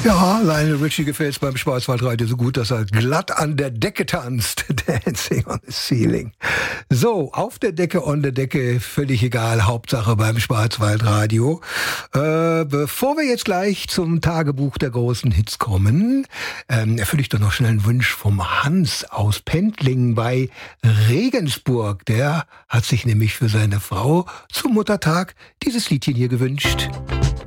Ja, Lionel Richie gefällt es beim Schwarzwaldradio so gut, dass er glatt an der Decke tanzt. Dancing on the ceiling. So, auf der Decke, on der Decke, völlig egal, Hauptsache beim Schwarzwaldradio. Bevor wir jetzt gleich zum Tagebuch der großen Hits kommen, erfülle ich doch noch schnell einen Wunsch vom Hans aus Pendlingen bei Regensburg. Der hat sich nämlich für seine Frau zum Muttertag dieses Liedchen hier gewünscht.